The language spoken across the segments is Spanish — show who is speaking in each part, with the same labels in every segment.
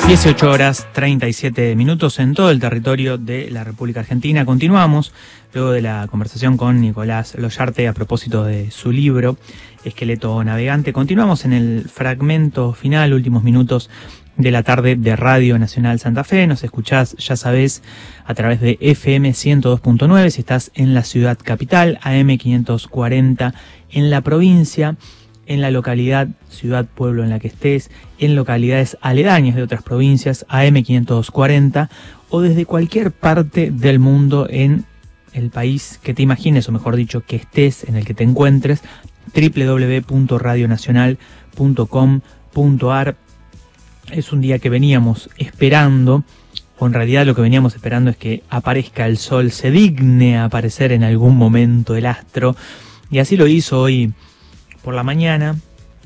Speaker 1: 18 horas 37 minutos en todo el territorio de la República Argentina. Continuamos luego de la conversación con Nicolás Loyarte a propósito de su libro Esqueleto Navegante. Continuamos en el fragmento final, últimos minutos de la tarde de Radio Nacional Santa Fe. Nos escuchás, ya sabés, a través de FM 102.9 si estás en la ciudad capital, AM 540 en la provincia, en la localidad, ciudad, pueblo en la que estés, en localidades aledañas de otras provincias, AM 540, o desde cualquier parte del mundo en el país que te imagines, o mejor dicho, que estés, en el que te encuentres, www.radionacional.com.ar. Es un día que veníamos esperando, o en realidad lo que veníamos esperando es que aparezca el sol, se digne a aparecer en algún momento el astro, y así lo hizo hoy por la mañana.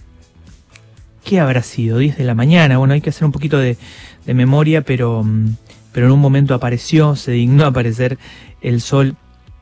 Speaker 1: ¿Qué habrá sido? 10 de la mañana. Bueno, hay que hacer un poquito de memoria, pero en un momento apareció, se dignó a aparecer el sol.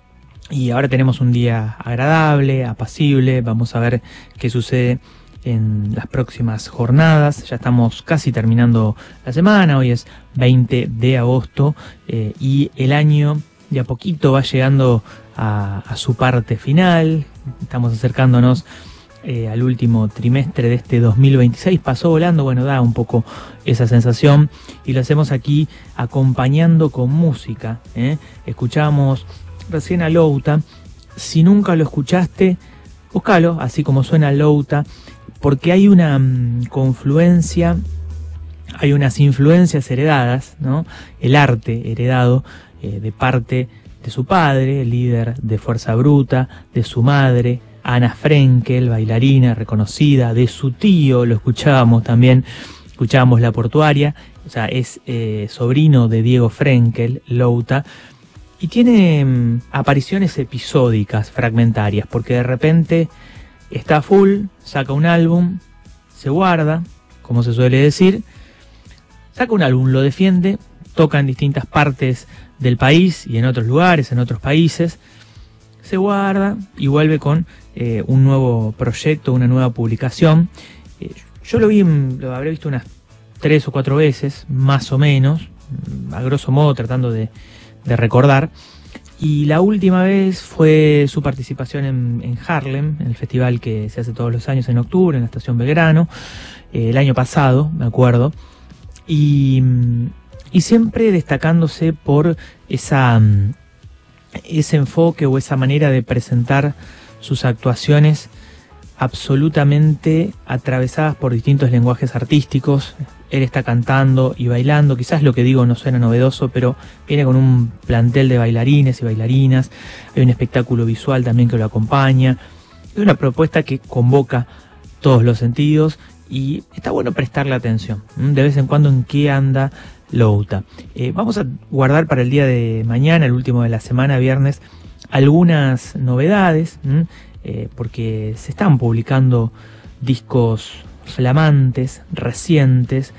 Speaker 1: Y ahora tenemos un día agradable, apacible. Vamos a ver qué sucede en las próximas jornadas. Ya estamos casi terminando la semana. Hoy es 20 de agosto y el año de a poquito va llegando a su parte final. Estamos acercándonos al último trimestre de este 2026, pasó volando, bueno, da un poco esa sensación, y lo hacemos aquí acompañando con música. Escuchamos recién a Louta. Si nunca lo escuchaste, búscalo, así como suena Louta, porque hay una confluencia, hay unas influencias heredadas, ¿no? El arte heredado de parte de su padre, el líder de Fuerza Bruta, de su madre, Ana Frenkel, bailarina reconocida, de su tío, lo escuchábamos también, escuchábamos La Portuaria, o sea, es sobrino de Diego Frenkel, Louta, y tiene apariciones episódicas, fragmentarias, porque de repente está full, saca un álbum, se guarda, como se suele decir, saca un álbum, lo defiende, toca en distintas partes del país y en otros lugares, en otros países, se guarda y vuelve con un nuevo proyecto, una nueva publicación. Yo lo habré visto unas 3 o 4 veces, más o menos, a grosso modo, tratando de recordar. Y la última vez fue su participación en Harlem, en el festival que se hace todos los años en octubre, en la Estación Belgrano, el año pasado, me acuerdo. Y siempre destacándose por ese enfoque o esa manera de presentar sus actuaciones absolutamente atravesadas por distintos lenguajes artísticos. Él está cantando y bailando, quizás lo que digo no suena novedoso, pero viene con un plantel de bailarines y bailarinas, hay un espectáculo visual también que lo acompaña, es una propuesta que convoca todos los sentidos y está bueno prestarle atención de vez en cuando en qué anda Louta. Vamos a guardar para el día de mañana, el último de la semana, viernes, algunas novedades, porque se están publicando discos flamantes, recientes.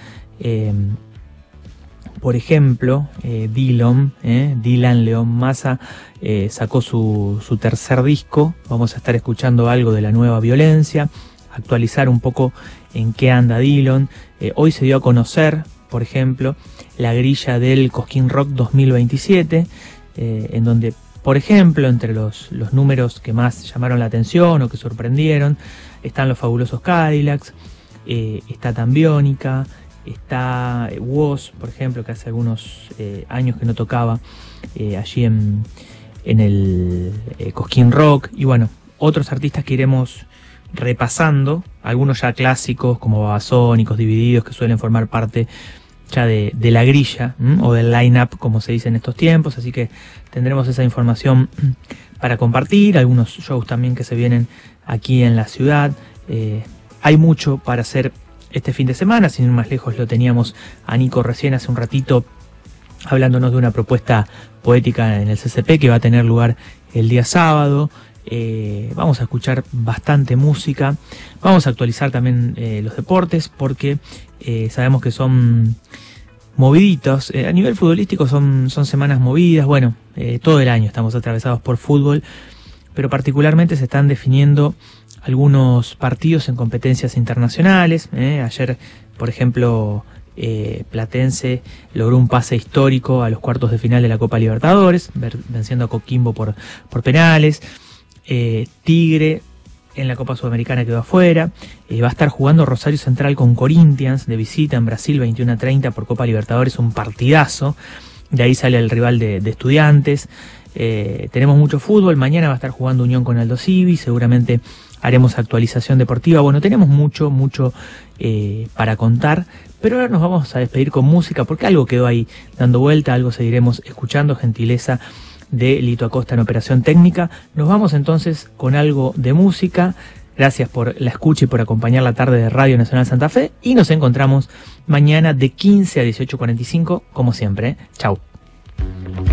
Speaker 1: Por ejemplo, Dylan León Massa sacó su tercer disco. Vamos a estar escuchando algo de la nueva violencia, actualizar un poco en qué anda Dylan. Hoy se dio a conocer, por ejemplo, la grilla del Cosquín Rock 2027, en donde, por ejemplo, entre los números que más llamaron la atención o que sorprendieron, están los Fabulosos Cadillacs, está Tambiónica, está Woz, por ejemplo, que hace algunos años que no tocaba allí en el Cosquín Rock, y bueno, otros artistas que iremos repasando, algunos ya clásicos como Babasónicos, Divididos, que suelen formar parte ya de la grilla o del line-up, como se dice en estos tiempos, así que tendremos esa información para compartir, algunos shows también que se vienen aquí en la ciudad. Hay mucho para hacer este fin de semana, sin ir más lejos lo teníamos a Nico recién hace un ratito hablándonos de una propuesta poética en el CCP que va a tener lugar el día sábado. Vamos a escuchar bastante música, vamos a actualizar también los deportes porque sabemos que son moviditos, a nivel futbolístico son semanas movidas, bueno, todo el año estamos atravesados por fútbol, pero particularmente se están definiendo algunos partidos en competencias internacionales. Ayer, por ejemplo, Platense logró un pase histórico a los cuartos de final de la Copa Libertadores, venciendo a Coquimbo por penales. Tigre en la Copa Sudamericana quedó afuera. Va a estar jugando Rosario Central con Corinthians de visita en Brasil 21-30 por Copa Libertadores, un partidazo. De ahí sale el rival de Estudiantes. Tenemos mucho fútbol. Mañana va a estar jugando Unión con Aldo Civi. Seguramente haremos actualización deportiva. Bueno, tenemos mucho para contar. Pero ahora nos vamos a despedir con música, porque algo quedó ahí dando vuelta, algo seguiremos escuchando, gentileza de Lito Acosta en operación técnica. Nos vamos entonces con algo de música. Gracias por la escucha y por acompañar la tarde de Radio Nacional Santa Fe. Y nos encontramos mañana de 15 a 18:45, como siempre. Chau.